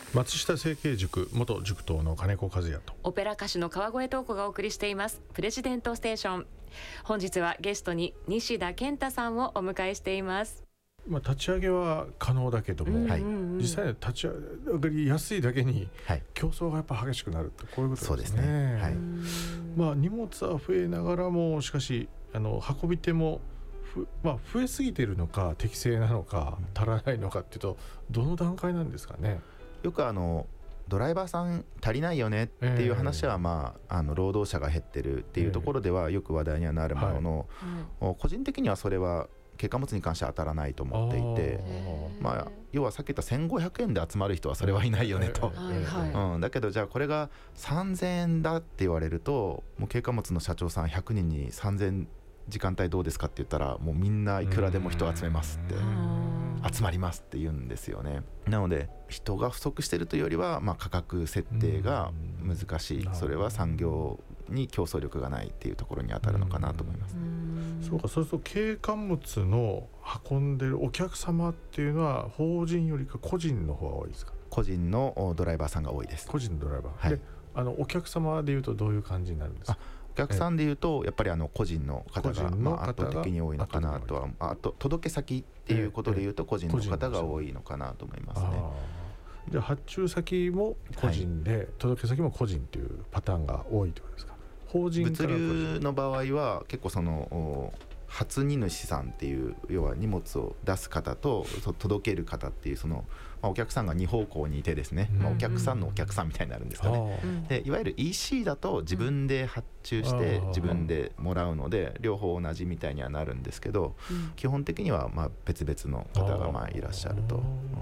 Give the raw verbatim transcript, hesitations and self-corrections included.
松下政経塾元塾頭の金子和也とオペラ歌手の川越東子がお送りしていますプレジデントステーション。本日はゲストに西田健太さんをお迎えしています。 まあ、立ち上げは可能だけども、 うんうんうん、 実際に立ち上がりやすいだけに競争がやっぱ激しくなると、こういうことですね。 そうですね、はい。 まあ、荷物は増えながらもしかしあの運び手もふ、まあ、増えすぎているのか適正なのか足らないのかっていうとどの段階なんですかね。 よくあのドライバーさん足りないよねっていう話は、まあ、あの労働者が減ってるっていうところではよく話題にはなるものの、えーはい、個人的にはそれは軽貨物に関しては当たらないと思っていて、まあ、要はさっき言ったせんごひゃくえんで集まる人はそれはいないよねと、うん、だけどじゃあこれがさんぜんえんだって言われるともう軽貨物の社長さんひゃくにんにさんぜん時間帯どうですかって言ったらもうみんないくらでも人を集めますって集まりますって言うんですよね。なので人が不足しているというよりは、まあ、価格設定が難しい、それは産業に競争力がないっていうところに当たるのかなと思います。 そうか、そうすると軽貨物の運んでるお客様っていうのは法人よりか個人の方が多いですか。 個人のドライバーさんが多いです。 個人のドライバー、はい、であのお客様でいうとどういう感じになるんですか。 お客さんでいうとやっぱりあの個人の方がまあ圧倒的に多いのかなとは、あと届け先っていうことでいうと個人の方が多いのかなと思いますね。 じゃあ発注先も個人で、はい、届け先も個人というパターンが多いということですか。法人から物流の場合は結構その初荷主さんっていう要は荷物を出す方と届ける方っていうその、まあ、お客さんがに方向にいてですね、まあ、お客さんのお客さんみたいになるんですかね。でいわゆる イーシー だと自分で発注して自分でもらうので両方同じみたいにはなるんですけど、基本的にはまあ別々の方がまあいらっしゃると。